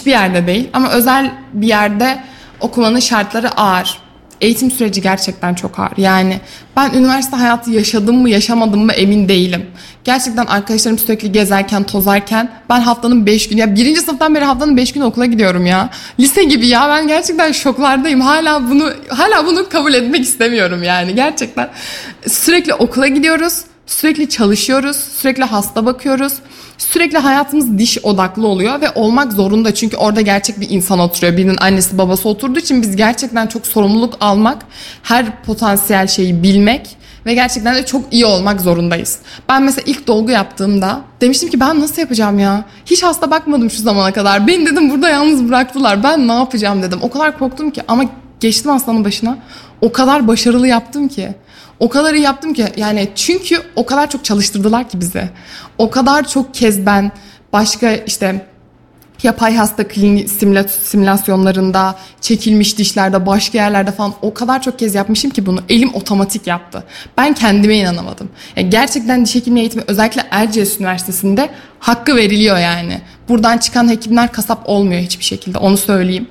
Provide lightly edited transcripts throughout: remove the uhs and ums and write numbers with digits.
hiçbir yerde değil ama özel bir yerde okumanın şartları ağır. Eğitim süreci gerçekten çok ağır. Yani ben üniversite hayatı yaşadım mı yaşamadım mı emin değilim. Gerçekten arkadaşlarım sürekli gezerken, tozarken ben haftanın 5 günü, ya 1. sınıftan beri haftanın 5 günü okula gidiyorum ya. Lise gibi ya, ben gerçekten şoklardayım. Hala bunu kabul etmek istemiyorum yani. Gerçekten sürekli okula gidiyoruz, sürekli çalışıyoruz, sürekli hasta bakıyoruz. Sürekli hayatımız diş odaklı oluyor ve olmak zorunda çünkü orada gerçek bir insan oturuyor. Birinin annesi babası oturduğu için biz gerçekten çok sorumluluk almak, her potansiyel şeyi bilmek ve gerçekten de çok iyi olmak zorundayız. Ben mesela ilk dolgu yaptığımda demiştim ki ben nasıl yapacağım ya? Hiç hasta bakmadım şu zamana kadar. Beni dedim burada yalnız bıraktılar. Ben ne yapacağım dedim. O kadar korktum ki ama geçtim hastanın başına. O kadar başarılı yaptım ki. O kadar iyi yaptım ki yani çünkü o kadar çok çalıştırdılar ki bizi. O kadar çok kez ben başka işte yapay hasta klinik simülasyonlarında, çekilmiş dişlerde, başka yerlerde falan o kadar çok kez yapmışım ki bunu. Elim otomatik yaptı. Ben kendime inanamadım. Yani gerçekten diş hekimliği eğitimi özellikle Erciyes Üniversitesi'nde hakkı veriliyor yani. Buradan çıkan hekimler kasap olmuyor hiçbir şekilde, onu söyleyeyim.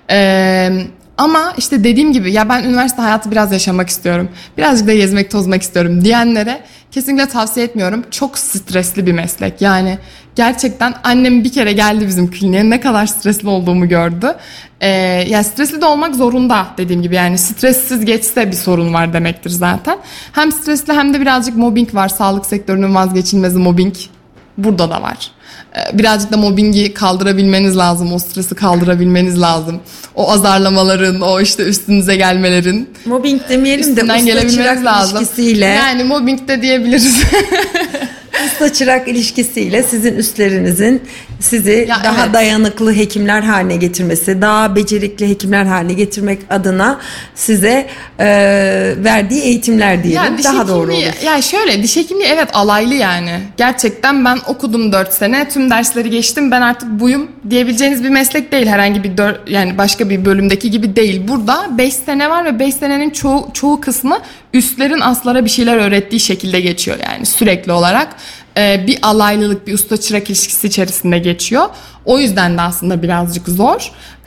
Ama işte dediğim gibi ya ben üniversite hayatı biraz yaşamak istiyorum. Birazcık da gezmek tozmak istiyorum diyenlere kesinlikle tavsiye etmiyorum. Çok stresli bir meslek. Yani gerçekten annem bir kere geldi bizim kliniğe, ne kadar stresli olduğumu gördü. Yani stresli de olmak zorunda dediğim gibi, yani stressiz geçse bir sorun var demektir zaten. Hem stresli hem de birazcık mobbing var. Sağlık sektörünün vazgeçilmezi mobbing burada da var. Birazcık da mobbingi kaldırabilmeniz lazım. O stresi kaldırabilmeniz lazım. O azarlamaların, o işte üstünüze gelmelerin. Mobbing demeyelim de usta çırak ilişkisiyle. Yani mobbing de diyebiliriz. Usta çırak ilişkisiyle sizin üstlerinizin sizi daha evet, dayanıklı hekimler haline getirmesi, daha becerikli hekimler haline getirmek adına size verdiği eğitimler diyelim. Daha doğru olur. Ya şöyle, diş hekimliği evet alaylı yani. Gerçekten ben okudum 4 sene, tüm dersleri geçtim, ben artık buyum diyebileceğiniz bir meslek değil. Herhangi bir yani başka bir bölümdeki gibi değil. Burada 5 sene var ve 5 senenin çoğu kısmı üstlerin aslara bir şeyler öğrettiği şekilde geçiyor yani sürekli olarak. Bir alaylılık, bir usta çırak ilişkisi içerisinde geçiyor. O yüzden de aslında birazcık zor.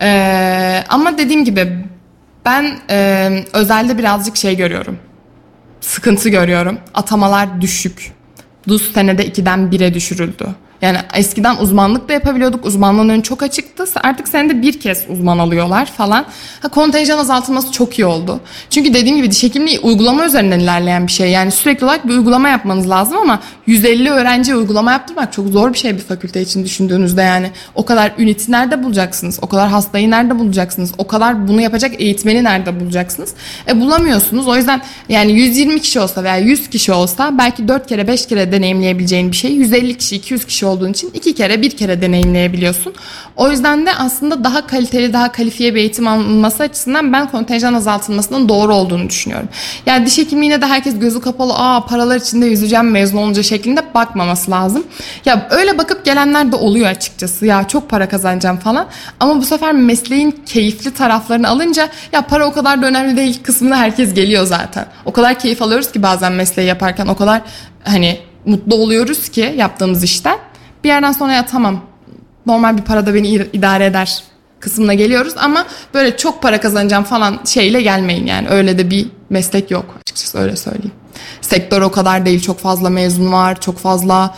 Ama dediğim gibi ben özelde birazcık şey görüyorum. Sıkıntı görüyorum. Atamalar düşük. DUS senede 2'den 1'e düşürüldü. Yani eskiden uzmanlık da yapabiliyorduk. Uzmanlığın önü çok açıktı. Artık senede bir kez uzman alıyorlar falan. Kontenjan azaltılması çok iyi oldu. Çünkü dediğim gibi diş hekimliği uygulama üzerinden ilerleyen bir şey. Yani sürekli olarak bir uygulama yapmanız lazım ama 150 öğrenciye uygulama yaptırmak çok zor bir şey bir fakülte için düşündüğünüzde yani. O kadar üniti nerede bulacaksınız? O kadar hastayı nerede bulacaksınız? O kadar bunu yapacak eğitmeni nerede bulacaksınız? Bulamıyorsunuz. O yüzden yani 120 kişi olsa veya 100 kişi olsa belki 4 kere 5 kere deneyimleyebileceğin bir şey 150 kişi 200 kişi olduğun için 2 kere 1 kere deneyimleyebiliyorsun. O yüzden de aslında daha kaliteli, daha kalifiye bir eğitim alınması açısından ben kontenjan azaltılmasının doğru olduğunu düşünüyorum. Yani diş hekimliğine de herkes gözü kapalı paralar içinde yüzeceğim mezun olunca şeklinde bakmaması lazım. Ya öyle bakıp gelenler de oluyor açıkçası. Ya çok para kazanacağım falan. Ama bu sefer mesleğin keyifli taraflarını alınca ya para o kadar da önemli değil kısmına herkes geliyor zaten. O kadar keyif alıyoruz ki bazen mesleği yaparken, o kadar hani mutlu oluyoruz ki yaptığımız işten. Bir yerden sonra ya tamam normal bir para da beni idare eder kısmına geliyoruz ama böyle çok para kazanacağım falan şeyle gelmeyin yani, öyle de bir meslek yok açıkçası, öyle söyleyeyim. Sektör o kadar değil, çok fazla mezun var, çok fazla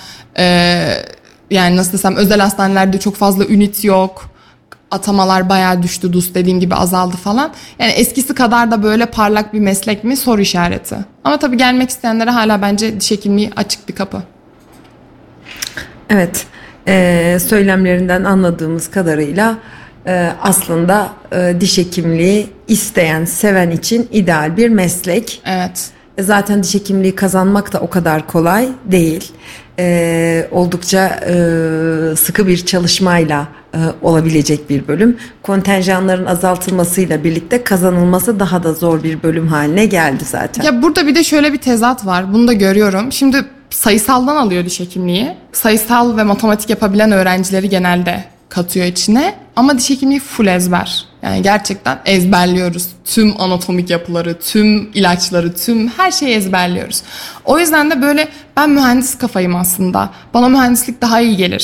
yani nasıl desem özel hastanelerde çok fazla ünit yok. Atamalar bayağı düştü, DUS dediğim gibi azaldı falan. Yani eskisi kadar da böyle parlak bir meslek mi, soru işareti. Ama tabii gelmek isteyenlere hala bence diş hekimliği açık bir kapı. Evet, söylemlerinden anladığımız kadarıyla aslında diş hekimliği isteyen, seven için ideal bir meslek. Evet. Zaten diş hekimliği kazanmak da o kadar kolay değil. Oldukça sıkı bir çalışmayla olabilecek bir bölüm. Kontenjanların azaltılmasıyla birlikte kazanılması daha da zor bir bölüm haline geldi zaten. Ya burada bir de şöyle bir tezat var. Bunu da görüyorum. Şimdi sayısaldan alıyor diş hekimliği. Sayısal ve matematik yapabilen öğrencileri genelde katıyor içine. Ama diş hekimliği full ezber. Yani gerçekten ezberliyoruz. Tüm anatomik yapıları, tüm ilaçları, tüm her şeyi ezberliyoruz. O yüzden de böyle ben mühendis kafayım aslında. Bana mühendislik daha iyi gelir.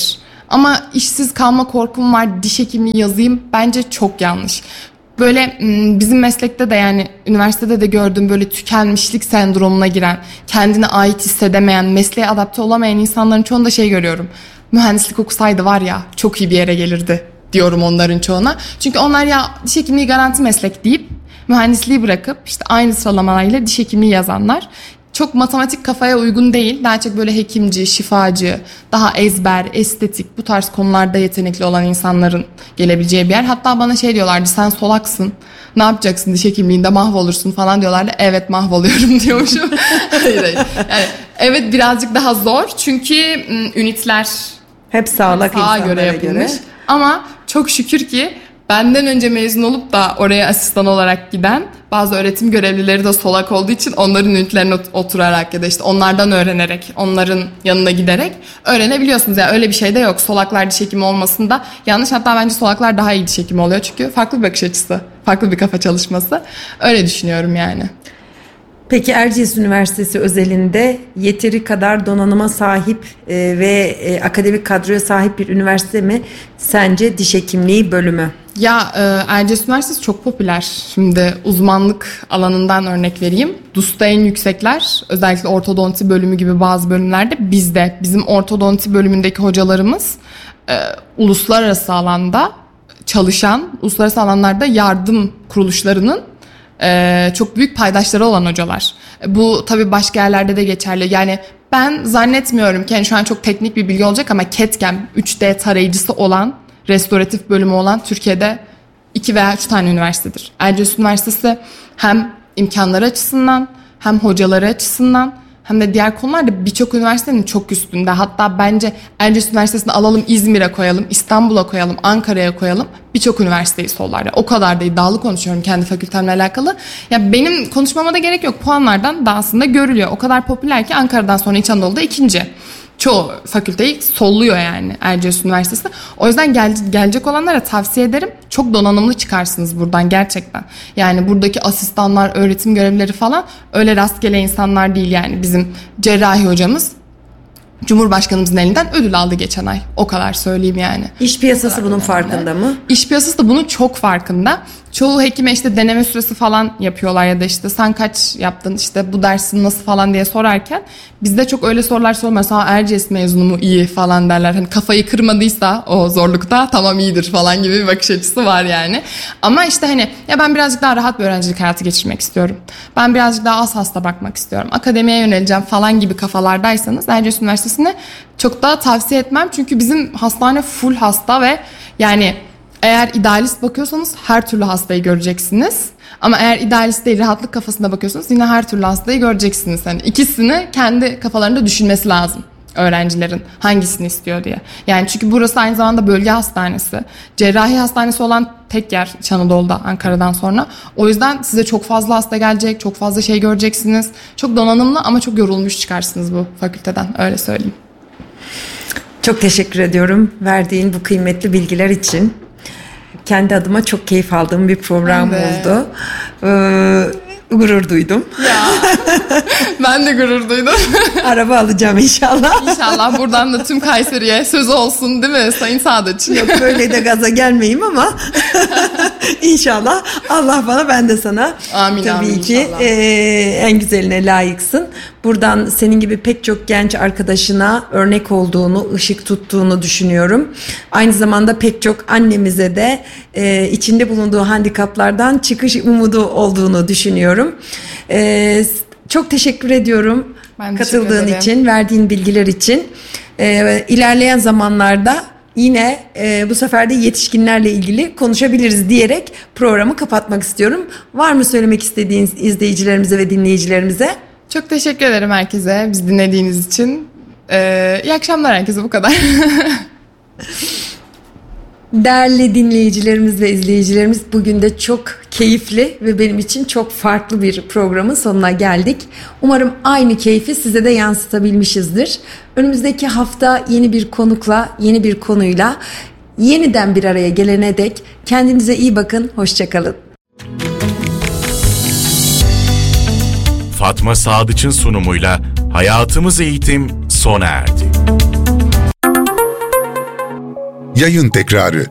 Ama işsiz kalma korkum var, diş hekimliği yazayım, bence çok yanlış. Böyle bizim meslekte de, yani üniversitede de gördüğüm böyle tükenmişlik sendromuna giren, kendine ait hissedemeyen, mesleğe adapte olamayan insanların çoğunda şey görüyorum. Mühendislik okusaydı var ya çok iyi bir yere gelirdi diyorum onların çoğuna. Çünkü onlar ya diş hekimliği garanti meslek deyip mühendisliği bırakıp işte aynı sıralamalarıyla diş hekimliği yazanlar. Çok matematik kafaya uygun değil. Daha çok böyle hekimci, şifacı, daha ezber, estetik, bu tarz konularda yetenekli olan insanların gelebileceği bir yer. Hatta bana şey diyorlardı, sen solaksın, ne yapacaksın diş hekimliğinde, mahvolursun falan diyorlardı. Evet, mahvoluyorum diyormuşum. Hayır. Yani evet, birazcık daha zor çünkü ünitler hep sağlak sağa göre yapılmış. Ama çok şükür ki benden önce mezun olup da oraya asistan olarak giden bazı öğretim görevlileri de solak olduğu için onların ünitlerine oturarak ya da işte onlardan öğrenerek, onların yanına giderek öğrenebiliyorsunuz. Yani öyle bir şey de yok. Solaklar diş hekimi olmasında yanlış. Hatta bence solaklar daha iyi diş hekimi oluyor. Çünkü farklı bir bakış açısı, farklı bir kafa çalışması. Öyle düşünüyorum yani. Peki Erciyes Üniversitesi özelinde yeteri kadar donanıma sahip ve akademik kadroya sahip bir üniversite mi sence diş hekimliği bölümü? Ya Erciyes Üniversitesi çok popüler. Şimdi uzmanlık alanından örnek vereyim. DUS'ta en yüksekler, özellikle ortodonti bölümü gibi bazı bölümlerde bizde. Bizim ortodonti bölümündeki hocalarımız uluslararası alanda çalışan, uluslararası alanlarda yardım kuruluşlarının çok büyük paydaşları olan hocalar. Bu tabii başka yerlerde de geçerli. Yani ben zannetmiyorum ki, yani şu an çok teknik bir bilgi olacak ama CAD/CAM 3D tarayıcısı olan, restoratif bölümü olan Türkiye'de 2 veya 3 tane üniversitedir. Erciyes Üniversitesi hem imkanları açısından hem hocaları açısından hem de diğer konularda birçok üniversitenin çok üstünde. Hatta bence Erciyes Üniversitesi'ni alalım, İzmir'e koyalım, İstanbul'a koyalım, Ankara'ya koyalım. Birçok üniversiteyi sollar. O kadar da iddialı konuşuyorum kendi fakültemle alakalı. Ya benim konuşmama da gerek yok. Puanlardan da aslında görülüyor. O kadar popüler ki Ankara'dan sonra İç Anadolu'da ikinci. Çoğu fakülteyi solluyor yani Erciyes Üniversitesi. O yüzden gelecek olanlara tavsiye ederim. Çok donanımlı çıkarsınız buradan gerçekten. Yani buradaki asistanlar, öğretim görevlileri falan öyle rastgele insanlar değil yani. Bizim cerrahi hocamız Cumhurbaşkanımızın elinden ödül aldı geçen ay. O kadar söyleyeyim yani. İş piyasası bunun farkında mı? İş piyasası da bunun çok farkında. Çoğu hekime işte deneme süresi falan yapıyorlar ya da işte sen kaç yaptın, işte bu dersin nasıl falan diye sorarken bizde çok öyle sorular sormaz. Ha, Erciyes mezunu mu, iyi falan derler. Hani kafayı kırmadıysa o zorlukta tamam, iyidir falan gibi bir bakış açısı var yani. Ama işte hani ya ben birazcık daha rahat bir öğrencilik hayatı geçirmek istiyorum. Ben birazcık daha az hasta bakmak istiyorum. Akademiye yöneleceğim falan gibi kafalardaysanız Erciyes Üniversitesi'ne çok daha tavsiye etmem. Çünkü bizim hastane full hasta ve yani eğer idealist bakıyorsanız her türlü hastayı göreceksiniz. Ama eğer idealist değil, rahatlık kafasında bakıyorsanız yine her türlü hastayı göreceksiniz. Yani ikisini kendi kafalarında düşünmesi lazım öğrencilerin, hangisini istiyor diye. Yani çünkü burası aynı zamanda bölge hastanesi. Cerrahi hastanesi olan tek yer İç Anadolu'da, Ankara'dan sonra. O yüzden size çok fazla hasta gelecek, çok fazla şey göreceksiniz. Çok donanımlı ama çok yorulmuş çıkarsınız bu fakülteden, öyle söyleyeyim. Çok teşekkür ediyorum verdiğin bu kıymetli bilgiler için. Kendi adıma çok keyif aldığım bir program oldu. Gurur duydum. Ya, ben de gurur duydum. Araba alacağım inşallah. İnşallah buradan da tüm Kayseri'ye söz olsun, değil mi Sayın Sadıç? Yok, böyle de gaza gelmeyeyim ama inşallah Allah bana, ben de sana. Amin, tabii amin, ki en güzeline layıksın. Buradan senin gibi pek çok genç arkadaşına örnek olduğunu, ışık tuttuğunu düşünüyorum. Aynı zamanda pek çok annemize de içinde bulunduğu handikaplardan çıkış umudu olduğunu düşünüyorum. Çok teşekkür ediyorum katıldığın için, verdiğin bilgiler için. İlerleyen zamanlarda yine bu sefer de yetişkinlerle ilgili konuşabiliriz diyerek programı kapatmak istiyorum. Var mı söylemek istediğiniz izleyicilerimize ve dinleyicilerimize? Çok teşekkür ederim herkese bizi dinlediğiniz için. İyi akşamlar herkese, bu kadar. Değerli dinleyicilerimiz ve izleyicilerimiz, bugün de çok keyifli ve benim için çok farklı bir programın sonuna geldik. Umarım aynı keyfi size de yansıtabilmişizdir. Önümüzdeki hafta yeni bir konukla, yeni bir konuyla yeniden bir araya gelene dek kendinize iyi bakın, hoşça kalın. Fatma Sadıç'ın sunumuyla Hayatımız Eğitim sona erdi. yayın tekrarı.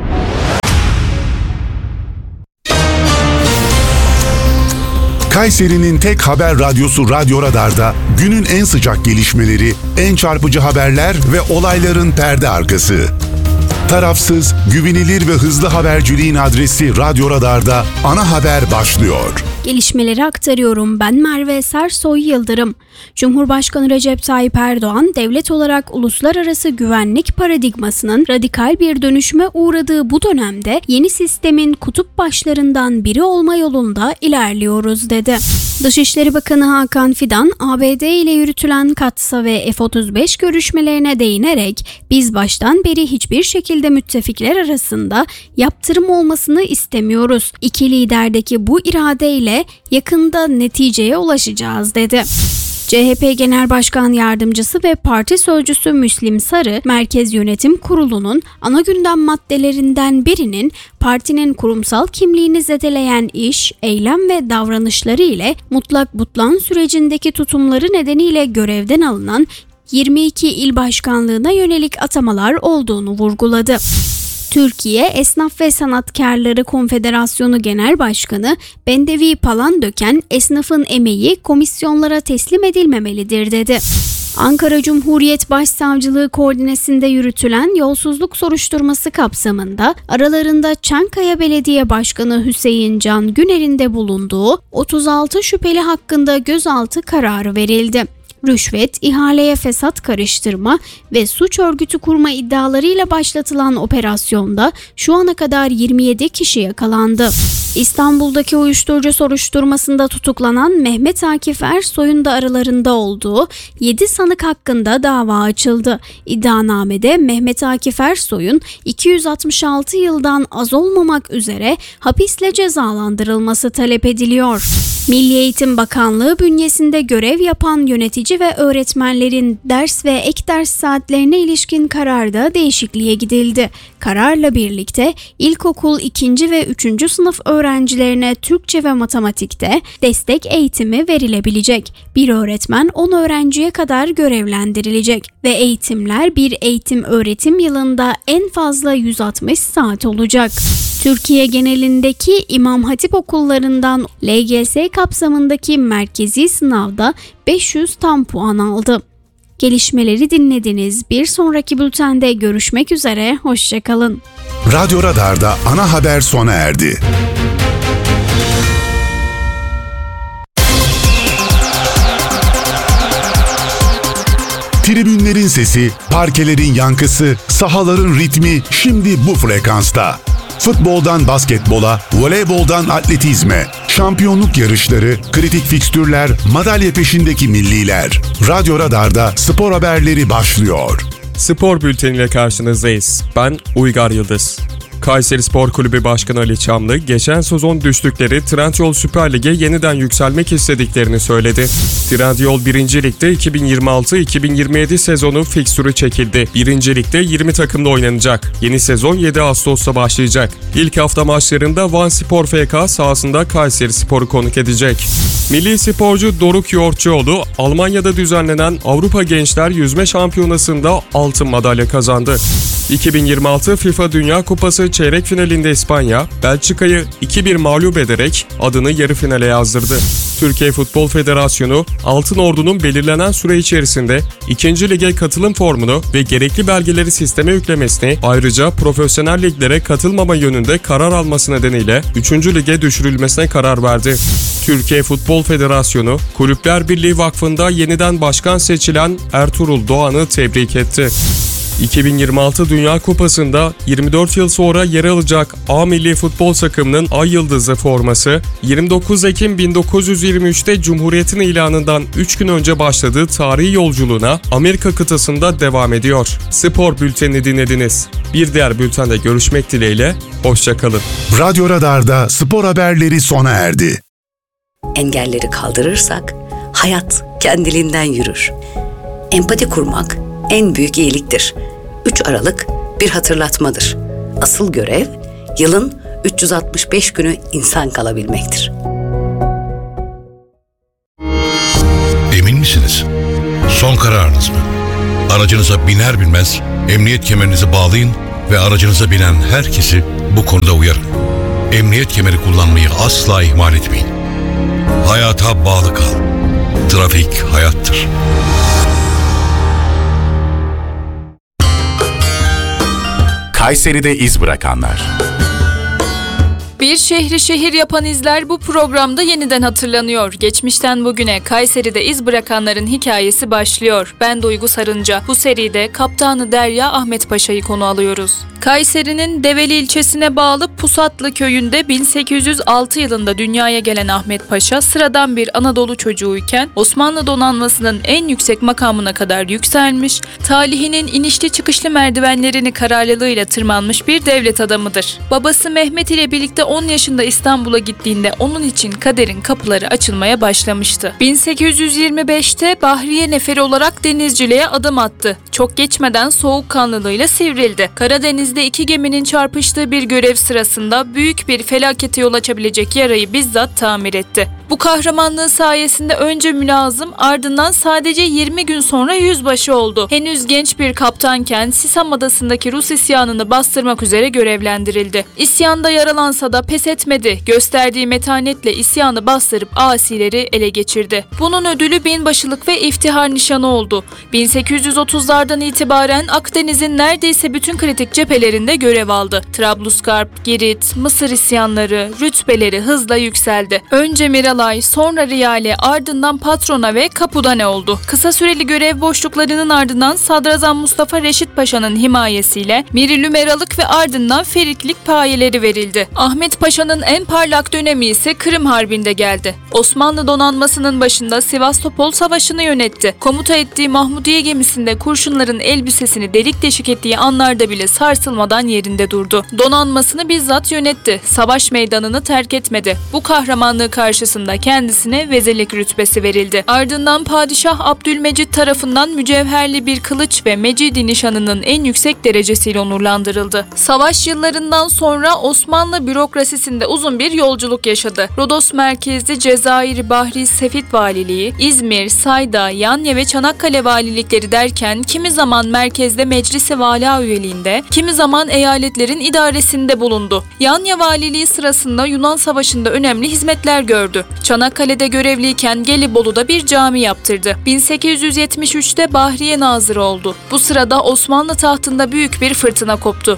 Kayseri'nin tek haber radyosu Radyo Radar'da günün en sıcak gelişmeleri, en çarpıcı haberler ve olayların perde arkası. Tarafsız, güvenilir ve hızlı haberciliğin adresi Radyo Radar'da ana haber başlıyor. Gelişmeleri aktarıyorum. Ben Merve Sersoy Yıldırım. Cumhurbaşkanı Recep Tayyip Erdoğan, devlet olarak uluslararası güvenlik paradigmasının radikal bir dönüşüme uğradığı bu dönemde yeni sistemin kutup başlarından biri olma yolunda ilerliyoruz dedi. Dışişleri Bakanı Hakan Fidan, ABD ile yürütülen Katsa ve F-35 görüşmelerine değinerek biz baştan beri hiçbir şekilde müttefikler arasında yaptırım olmasını istemiyoruz. İki liderdeki bu iradeyle yakında neticeye ulaşacağız dedi. CHP Genel Başkan Yardımcısı ve Parti Sözcüsü Müslim Sarı, Merkez Yönetim Kurulu'nun ana gündem maddelerinden birinin partinin kurumsal kimliğini zedeleyen iş, eylem ve davranışları ile mutlak butlan sürecindeki tutumları nedeniyle görevden alınan 22 il başkanlığına yönelik atamalar olduğunu vurguladı. Türkiye Esnaf ve Sanatkarları Konfederasyonu Genel Başkanı Bendevi Palandöken, esnafın emeği komisyonlara teslim edilmemelidir dedi. Ankara Cumhuriyet Başsavcılığı koordinesinde yürütülen yolsuzluk soruşturması kapsamında aralarında Çankaya Belediye Başkanı Hüseyin Can Güner'in de bulunduğu 36 şüpheli hakkında gözaltı kararı verildi. Rüşvet, ihaleye fesat karıştırma ve suç örgütü kurma iddialarıyla başlatılan operasyonda şu ana kadar 27 kişi yakalandı. İstanbul'daki uyuşturucu soruşturmasında tutuklanan Mehmet Akif Ersoy'un da aralarında olduğu 7 sanık hakkında dava açıldı. İddianamede Mehmet Akif Ersoy'un 266 yıldan az olmamak üzere hapisle cezalandırılması talep ediliyor. Milli Eğitim Bakanlığı bünyesinde görev yapan yönetici ve öğretmenlerin ders ve ek ders saatlerine ilişkin kararda değişikliğe gidildi. Kararla birlikte ilkokul 2. ve 3. sınıf öğrencilerine Türkçe ve matematikte destek eğitimi verilebilecek. Bir öğretmen 10 öğrenciye kadar görevlendirilecek ve eğitimler bir eğitim öğretim yılında en fazla 160 saat olacak. Türkiye genelindeki İmam Hatip okullarından LGS kapsamındaki merkezi sınavda 500 tam puan aldı. Gelişmeleri dinlediniz. Bir sonraki bültende görüşmek üzere. Hoşçakalın. Radyo Radar'da ana haber sona erdi. Tribünlerin sesi, parkelerin yankısı, sahaların ritmi şimdi bu frekansta. Futboldan basketbola, voleyboldan atletizme, şampiyonluk yarışları, kritik fikstürler, madalya peşindeki milliler. Radyo Radar'da spor haberleri başlıyor. Spor bülteniyle karşınızdayız. Ben Uygar Yıldız. Kayseri Spor Kulübü Başkanı Ali Çamlı, geçen sezon düştükleri Trendyol Süper Lig'e yeniden yükselmek istediklerini söyledi. Trendyol 1. Lig'de 2026-2027 sezonu fikstürü çekildi. 1. Lig'de 20 takımla oynanacak. Yeni sezon 7 Ağustos'ta başlayacak. İlk hafta maçlarında Van Spor FK sahasında Kayseri Spor'u konuk edecek. Milli sporcu Doruk Yoğurtçuoğlu, Almanya'da düzenlenen Avrupa Gençler Yüzme Şampiyonası'nda altın madalya kazandı. 2026 FIFA Dünya Kupası çeyrek finalinde İspanya, Belçika'yı 2-1 mağlup ederek adını yarı finale yazdırdı. Türkiye Futbol Federasyonu, Altın Ordu'nun belirlenen süre içerisinde 2. Lige katılım formunu ve gerekli belgeleri sisteme yüklemesini, ayrıca profesyonel liglere katılmama yönünde karar alması nedeniyle 3. Lige düşürülmesine karar verdi. Türkiye Futbol Federasyonu, Kulüpler Birliği Vakfı'nda yeniden başkan seçilen Ertuğrul Doğan'ı tebrik etti. 2026 Dünya Kupası'nda 24 yıl sonra yer alacak A Milli Futbol takımının Ay Yıldızı forması, 29 Ekim 1923'te Cumhuriyet'in ilanından 3 gün önce başladığı tarihi yolculuğuna Amerika kıtasında devam ediyor. Spor bültenini dinlediniz. Bir diğer bültende görüşmek dileğiyle, hoşçakalın. Radyo Radar'da spor haberleri sona erdi. Engelleri kaldırırsak hayat kendiliğinden yürür. Empati kurmak en büyük iyiliktir. 3 Aralık bir hatırlatmadır. Asıl görev yılın 365 günü insan kalabilmektir. Emin misiniz? Son kararınız mı? Aracınıza biner binmez emniyet kemerinizi bağlayın ve aracınıza binen herkesi bu konuda uyarın. Emniyet kemeri kullanmayı asla ihmal etmeyin. Hayata bağlı kal. Trafik hayattır. Kayseri'de iz bırakanlar. Bir şehri şehir yapan izler bu programda yeniden hatırlanıyor. Geçmişten bugüne Kayseri'de iz bırakanların hikayesi başlıyor. Ben Duygu Sarınca. Bu seride Kaptanı Derya Ahmet Paşa'yı konu alıyoruz. Kayseri'nin Develi ilçesine bağlı Pusatlı köyünde 1806 yılında dünyaya gelen Ahmet Paşa sıradan bir Anadolu çocuğuyken Osmanlı donanmasının en yüksek makamına kadar yükselmiş, talihinin inişli çıkışlı merdivenlerini kararlılığıyla tırmanmış bir devlet adamıdır. Babası Mehmet ile birlikte 10 yaşında İstanbul'a gittiğinde onun için kaderin kapıları açılmaya başlamıştı. 1825'te Bahriye Neferi olarak denizciliğe adım attı. Çok geçmeden soğukkanlılığıyla sivrildi. Karadeniz'de 2 geminin çarpıştığı bir görev sırasında büyük bir felakete yol açabilecek yarayı bizzat tamir etti. Bu kahramanlığı sayesinde önce mülazım, ardından sadece 20 gün sonra yüzbaşı oldu. Henüz genç bir kaptanken Sisam Adası'ndaki Rus isyanını bastırmak üzere görevlendirildi. İsyanda yaralansa da pes etmedi. Gösterdiği metanetle isyanı bastırıp asileri ele geçirdi. Bunun ödülü binbaşılık ve iftihar nişanı oldu. 1830'lardan itibaren Akdeniz'in neredeyse bütün kritik cephelerinde görev aldı. Trablusgarp, Girit, Mısır isyanları, rütbeleri hızla yükseldi. Önce Miralay, sonra Riyale, ardından Patrona ve Kapudane oldu. Kısa süreli görev boşluklarının ardından Sadrazam Mustafa Reşit Paşa'nın himayesiyle Mirilümeralık ve ardından Feriklik payeleri verildi. Ahmet Paşa'nın en parlak dönemi ise Kırım Harbi'nde geldi. Osmanlı donanmasının başında Sivastopol Savaşı'nı yönetti. Komuta ettiği Mahmudiye gemisinde kurşunların elbisesini delik deşik ettiği anlarda bile sarsılmadan yerinde durdu. Donanmasını bizzat yönetti. Savaş meydanını terk etmedi. Bu kahramanlığı karşısında kendisine vezilik rütbesi verildi. Ardından Padişah Abdülmecid tarafından mücevherli bir kılıç ve Mecidi nişanının en yüksek derecesiyle onurlandırıldı. Savaş yıllarından sonra Osmanlı bürokrasisinde uzun bir yolculuk yaşadı. Rodos merkezli Cezayir Bahri Sefit Valiliği, İzmir, Sayda, Yanya ve Çanakkale valilikleri derken kimi zaman merkezde Meclis-i Vala üyeliğinde, kimi zaman eyaletlerin idaresinde bulundu. Yanya valiliği sırasında Yunan Savaşı'nda önemli hizmetler gördü. Çanakkale'de görevliyken Gelibolu'da bir cami yaptırdı. 1873'te Bahriye Nazırı oldu. Bu sırada Osmanlı tahtında büyük bir fırtına koptu.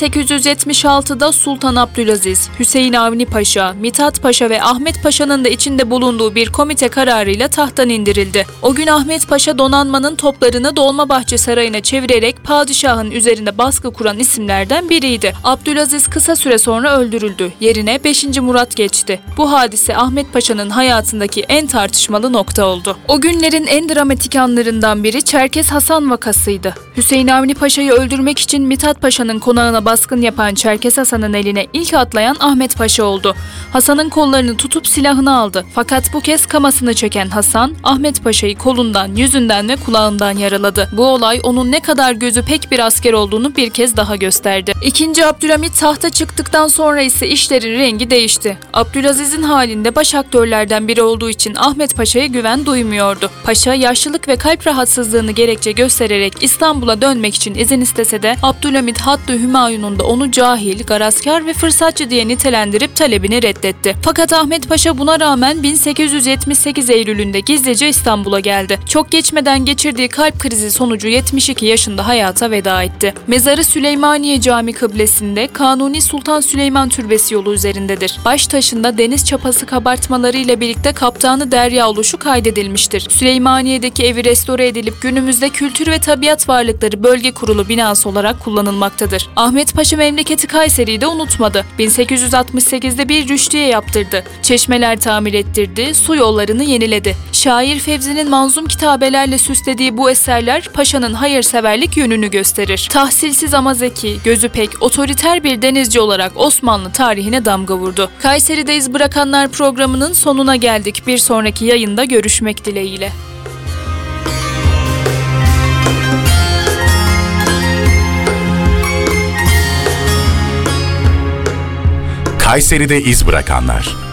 1876'da Sultan Abdülaziz, Hüseyin Avni Paşa, Mithat Paşa ve Ahmet Paşa'nın da içinde bulunduğu bir komite kararıyla tahttan indirildi. O gün Ahmet Paşa donanmanın toplarını Dolmabahçe Sarayı'na çevirerek padişahın üzerinde baskı kuran isimlerden biriydi. Abdülaziz kısa süre sonra öldürüldü. Yerine 5. Murat geçti. Bu hadise Ahmet Paşa'nın hayatındaki en tartışmalı nokta oldu. O günlerin en dramatik anlarından biri Çerkes Hasan vakasıydı. Hüseyin Avni Paşa'yı öldürmek için Mithat Paşa'nın konağına baskın yapan Çerkes Hasan'ın eline ilk atlayan Ahmet Paşa oldu. Hasan'ın kollarını tutup silahını aldı. Fakat bu kez kamasını çeken Hasan, Ahmet Paşa'yı kolundan, yüzünden ve kulağından yaraladı. Bu olay onun ne kadar gözü pek bir asker olduğunu bir kez daha gösterdi. İkinci Abdülhamit tahta çıktıktan sonra ise işlerin rengi değişti. Abdülaziz'in halinde baş aktörlerden biri olduğu için Ahmet Paşa'ya güven duymuyordu. Paşa yaşlılık ve kalp rahatsızlığını gerekçe göstererek İstanbul'a dönmek için izin istese de Abdülhamit Hattı Hümayun'un da onu cahil, garazkar ve fırsatçı diye nitelendirip talebini reddetti. Fakat Ahmet Paşa buna rağmen 1878 Eylül'ünde gizlice İstanbul'a geldi. Çok geçmeden geçirdiği kalp krizi sonucu 72 yaşında hayata veda etti. Mezarı Süleymaniye Cami kıblesinde Kanuni Sultan Süleyman Türbesi yolu üzerindedir. Baş taşında deniz çapası kabartmaları ile birlikte Kaptanı Derya oluşu kaydedilmiştir. Süleymaniye'deki evi restore edilip günümüzde Kültür ve Tabiat Varlıkları Bölge Kurulu binası olarak kullanılmaktadır. Ahmet Paşa memleketi Kayseri'yi de unutmadı. 1868'de bir rüştiye yaptırdı. Çeşmeler tamir ettirdi, su yollarını yeniledi. Şair Fevzi'nin manzum kitabelerle süslediği bu eserler Paşa'nın hayırseverlik yönünü gösterir. Tahsilsiz ama zeki, gözü pek, otoriter bir denizci olarak Osmanlı tarihine damga vurdu. Kayseri'de iz bırakanlar programının sonuna geldik. Bir sonraki yayında görüşmek dileğiyle. Kayseri'de iz bırakanlar.